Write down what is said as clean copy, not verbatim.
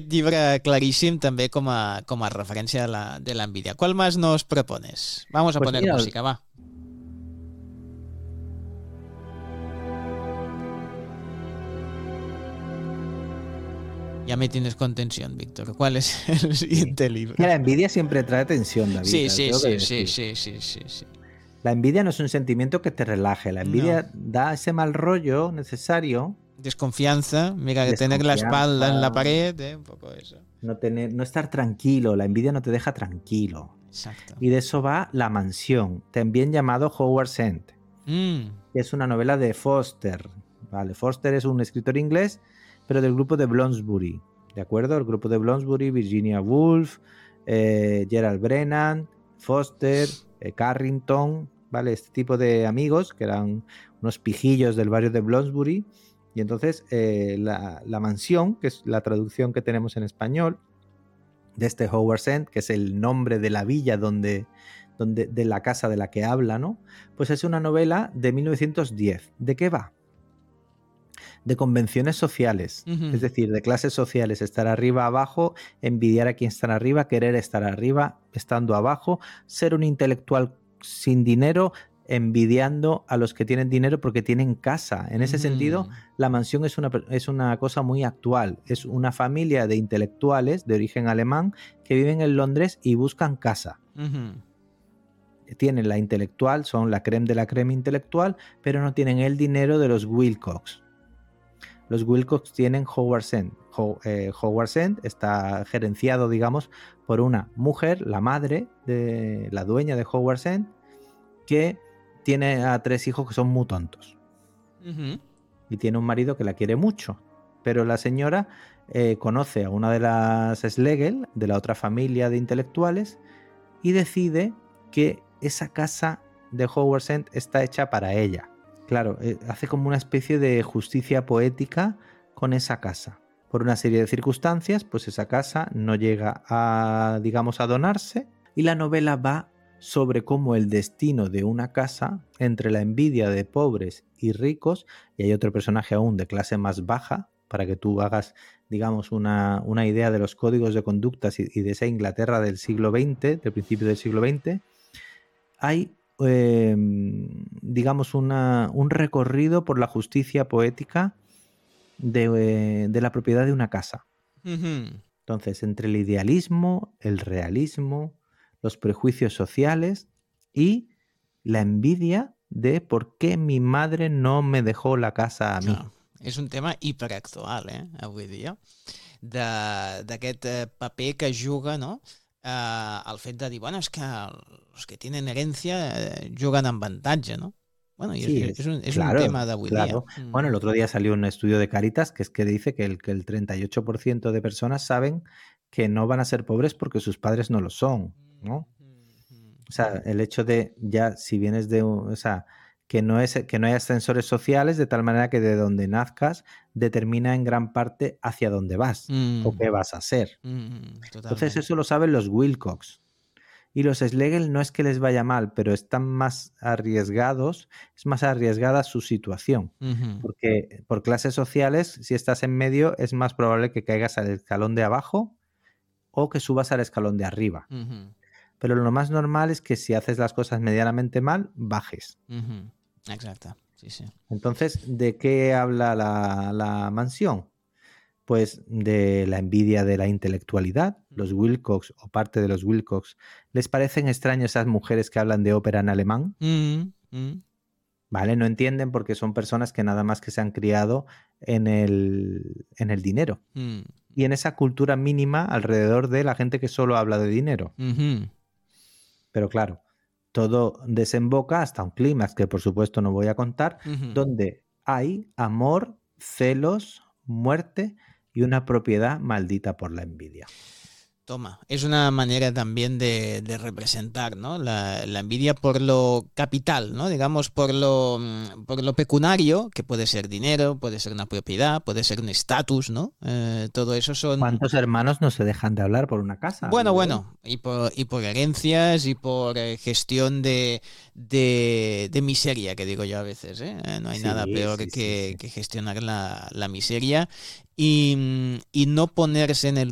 aquest llibre claríssim també com a referència de la envidia. ¿Cuál más nos propones? Vamos a Pues poner mira, música, va. Ya me tienes con tensión, Víctor. ¿Cuál es el siguiente libro? La envidia siempre trae tensión, David. Sí, te tengo que decir. sí. La envidia no es un sentimiento que te relaje. La envidia da ese mal rollo necesario. Desconfianza, mira, que tener la espalda en la pared, un poco eso. No estar tranquilo. La envidia no te deja tranquilo. Exacto. Y de eso va La mansión, también llamado Howard's End, que es una novela de Foster. Vale, Foster es un escritor inglés, pero del grupo de Bloomsbury, ¿de acuerdo? El grupo de Bloomsbury, Virginia Woolf, Gerald Brennan, Foster, Carrington, ¿vale? Este tipo de amigos que eran unos pijillos del barrio de Bloomsbury. Y entonces la mansión, que es la traducción que tenemos en español de este Howard's End, que es el nombre de la villa de la casa de la que habla, ¿no? Pues es una novela de 1910. ¿De qué va? De convenciones sociales, es decir, de clases sociales, estar arriba, abajo, envidiar a quien está arriba, querer estar arriba, estando abajo, ser un intelectual sin dinero, envidiando a los que tienen dinero porque tienen casa. En ese sentido, la mansión es una cosa muy actual. Es una familia de intelectuales de origen alemán que viven en Londres y buscan casa. Tienen la intelectual, son la creme de la creme intelectual, pero no tienen el dinero de los Wilcox. Los Wilcox tienen Howard's End. Howard's End está gerenciado, digamos, por una mujer, la madre de la dueña de Howard's End, que tiene a 3 hijos que son muy tontos. Y tiene un marido que la quiere mucho. Pero la señora conoce a una de las Schlegel, de la otra familia de intelectuales, y decide que esa casa de Howard's End está hecha para ella. Claro, hace como una especie de justicia poética con esa casa. Por una serie de circunstancias, pues esa casa no llega a, digamos, a donarse, y la novela va sobre cómo el destino de una casa, entre la envidia de pobres y ricos, y hay otro personaje aún de clase más baja, para que tú hagas, digamos, una idea de los códigos de conductas y de esa Inglaterra del siglo XX, del principio del siglo XX, hay, digamos, un recorrido por la justicia poética de la propiedad de una casa. Entonces, entre el idealismo, el realismo, los prejuicios sociales y la envidia de por qué mi madre no me dejó la casa a mí. És un tema hiperactual, avui dia, d'aquest paper que juga, no? El fet de dir, bueno, és que els que tenen herència juguen amb avantatge, ¿no? Bueno, sí, es un claro, tema de hoy día. Bueno, el otro día salió un estudio de Caritas que dice que el 38% de personas saben que no van a ser pobres porque sus padres no lo son, ¿no? O sea, el hecho de ya, si vienes de o sea, que no hay ascensores sociales, de tal manera que de donde nazcas determina en gran parte hacia dónde vas o qué vas a ser. Entonces eso lo saben los Wilcox. Y los Schlegel no es que les vaya mal, pero están más arriesgados, es más arriesgada su situación. Porque por clases sociales, si estás en medio, es más probable que caigas al escalón de abajo o que subas al escalón de arriba. Pero lo más normal es que si haces las cosas medianamente mal, bajes. Exacto, sí, sí. Entonces, ¿de qué habla la mansión? Pues de la envidia de la intelectualidad. Los Wilcox o parte de los Wilcox, ¿les parecen extrañas esas mujeres que hablan de ópera en alemán? ¿Vale? No entienden porque son personas que nada más que se han criado en el dinero. Y en esa cultura mínima alrededor de la gente que solo habla de dinero. Pero claro, todo desemboca hasta un clímax que por supuesto no voy a contar, donde hay amor, celos, muerte y una propiedad maldita por la envidia. Toma, es una manera también de representar, ¿no? La envidia por lo capital, ¿no? Digamos, por lo pecuniario, que puede ser dinero, puede ser una propiedad, puede ser un estatus, ¿no? Todo eso son... ¿Cuántos hermanos no se dejan de hablar por una casa? Bueno, y por herencias y por gestión de miseria, que digo yo a veces, ¿eh? No hay nada peor que gestionar la miseria y no ponerse en el